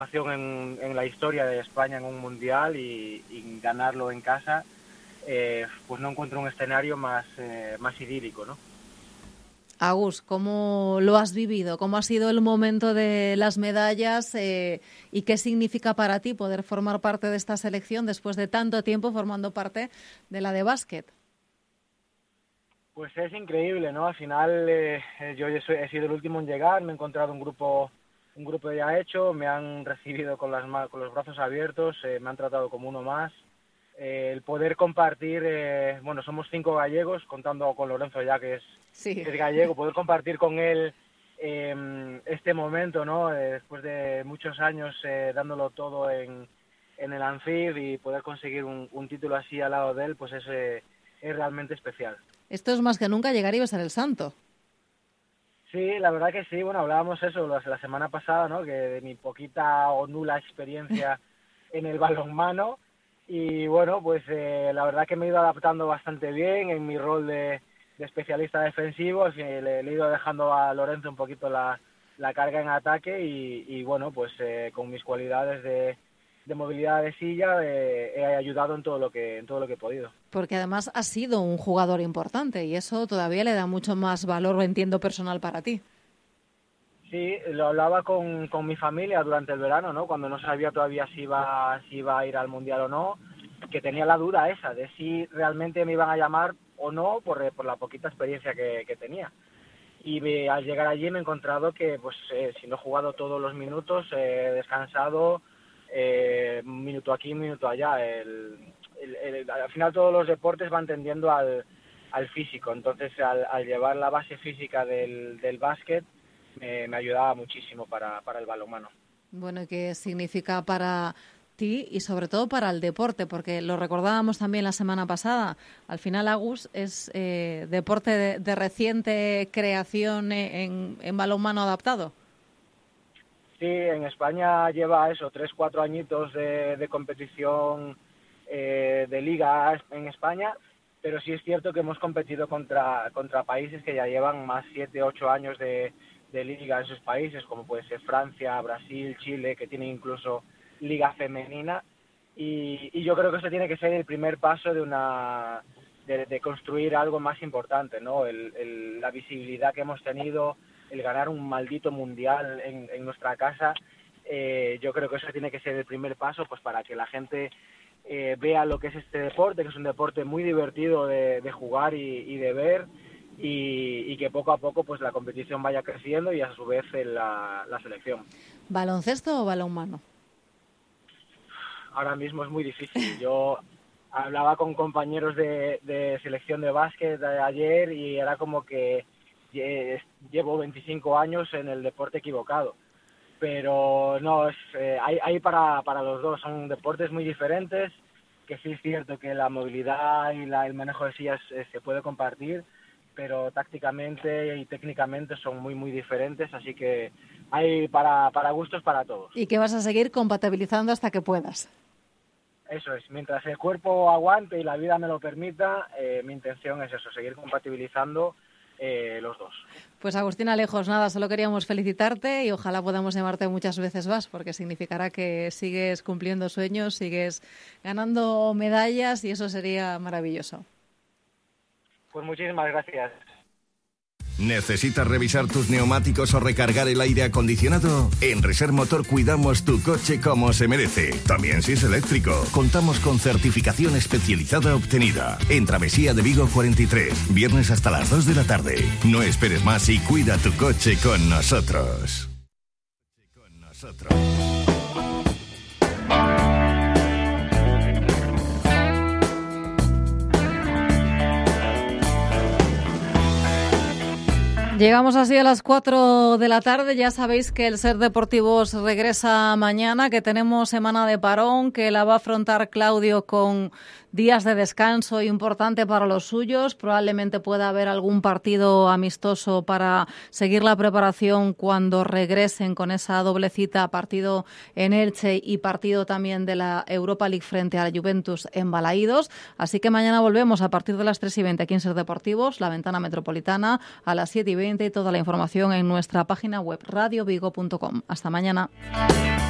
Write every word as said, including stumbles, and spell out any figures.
en, en la historia de España en un mundial y, y ganarlo en casa, eh, pues no encuentro un escenario más, eh, más idílico, ¿no? Agus, ¿cómo lo has vivido? ¿Cómo ha sido el momento de las medallas eh, y qué significa para ti poder formar parte de esta selección después de tanto tiempo formando parte de la de básquet? Pues es increíble, ¿no? Al final eh, yo he sido el último en llegar, me he encontrado un grupo un grupo ya hecho, me han recibido con las con los brazos abiertos, eh, me han tratado como uno más. Eh, el poder compartir, eh, bueno, somos cinco gallegos, contando con Lorenzo ya que es, sí. que es gallego, poder compartir con él eh, este momento, ¿no? Eh, después de muchos años eh, dándolo todo en, en el Ancib y poder conseguir un, un título así al lado de él, pues es, eh, es realmente especial. Esto es más que nunca llegar y besar el santo. Sí, la verdad que sí. Bueno, hablábamos eso la semana pasada, ¿no? Que de mi poquita o nula experiencia en el balonmano. Y bueno, pues eh, la verdad que me he ido adaptando bastante bien en mi rol de, de especialista defensivo. Al final, le, le he ido dejando a Lorenzo un poquito la, la carga en ataque y, y bueno, pues eh, con mis cualidades de, de movilidad de silla eh, he ayudado en todo lo que en todo lo que he podido. Porque además has sido un jugador importante y eso todavía le da mucho más valor, entiendo, personal para ti. Sí, lo hablaba con, con mi familia durante el verano, ¿no? Cuando no sabía todavía si iba, si iba a ir al Mundial o no, que tenía la duda esa de si realmente me iban a llamar o no por, por la poquita experiencia que, que tenía. Y me, al llegar allí me he encontrado que, pues, eh, si no he jugado todos los minutos, he eh, descansado, eh, un minuto aquí, un minuto allá. El, el, el, al final todos los deportes van tendiendo al, al físico, entonces al, al llevar la base física del, del básquet, Me, me ayudaba muchísimo para, para el balonmano. Bueno, ¿y qué significa para ti y sobre todo para el deporte? Porque lo recordábamos también la semana pasada. Al final, Agus, es eh, deporte de, de reciente creación en, en balonmano adaptado. Sí, en España lleva eso, tres, cuatro añitos de, de competición eh, de liga en España, pero sí es cierto que hemos competido contra, contra países que ya llevan más siete, ocho años de de liga en esos países, como puede ser Francia, Brasil, Chile, que tienen incluso liga femenina, y, y yo creo que eso tiene que ser el primer paso de una de, de construir algo más importante, ¿no? El, el, la visibilidad que hemos tenido, el ganar un maldito mundial en, en nuestra casa, eh, yo creo que eso tiene que ser el primer paso, pues para que la gente eh, vea lo que es este deporte, que es un deporte muy divertido de, de jugar y, y de ver, Y, y que poco a poco pues la competición vaya creciendo y a su vez la, la selección. ¿Baloncesto o balonmano? Ahora mismo es muy difícil. Yo hablaba con compañeros de, de selección de básquet de ayer y era como que llevo veinticinco años en el deporte equivocado. Pero no, es, eh, hay, hay para, para los dos. Son deportes muy diferentes, que sí es cierto que la movilidad y la, el manejo de sillas eh, se puede compartir, pero tácticamente y técnicamente son muy muy diferentes, así que hay para, para gustos para todos. Y que vas a seguir compatibilizando hasta que puedas. Eso es, mientras el cuerpo aguante y la vida me lo permita, eh, mi intención es eso, seguir compatibilizando eh, los dos. Pues Agustín Alejos, nada, solo queríamos felicitarte y ojalá podamos llamarte muchas veces más, porque significará que sigues cumpliendo sueños, sigues ganando medallas y eso sería maravilloso. Pues muchísimas gracias. ¿Necesitas revisar tus neumáticos o recargar el aire acondicionado? En Reser Motor cuidamos tu coche como se merece. También si es eléctrico. Contamos con certificación especializada obtenida. En Travesía de Vigo cuarenta y tres. Viernes hasta las dos de la tarde. No esperes más y cuida tu coche con nosotros. Con nosotros. Llegamos así a las cuatro de la tarde. Ya sabéis que el Ser Deportivos regresa mañana, que tenemos semana de parón, que la va a afrontar Claudio con días de descanso importante para los suyos. Probablemente pueda haber algún partido amistoso para seguir la preparación cuando regresen con esa doble cita, partido en Elche y partido también de la Europa League frente a la Juventus en Balaídos. Así que mañana volvemos a partir de las tres y veinte aquí en Ser Deportivos, la ventana metropolitana, a las siete y veinte y toda la información en nuestra página web radio vigo punto com. Hasta mañana.